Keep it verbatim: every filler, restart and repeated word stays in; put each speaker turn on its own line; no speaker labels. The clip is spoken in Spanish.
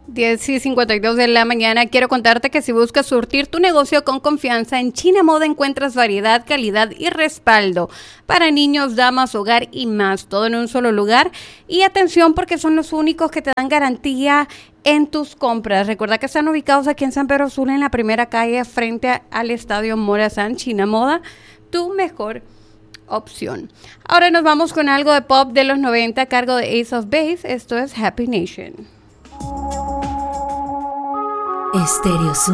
diez y cincuenta y dos de la mañana. Quiero contarte que si buscas surtir tu negocio con confianza, en China Moda encuentras variedad, calidad y respaldo para niños, damas, hogar y más. Todo en un solo lugar. Y atención, porque son los únicos que te dan garantía en tus compras. Recuerda que están ubicados aquí en San Pedro Sula, en la primera calle, frente al Estadio Morazán. China Moda, tu mejor opción. Ahora nos vamos con algo de pop de los noventa a cargo de Ace of Base. Esto es Happy Nation.
Estéreo